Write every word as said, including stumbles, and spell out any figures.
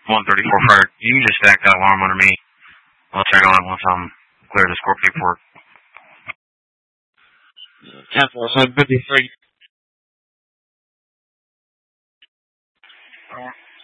one thirty-four Fire. You can just stack that alarm under me. I'll check on it once I'm clear this court paperwork. ten four seven fifty-three.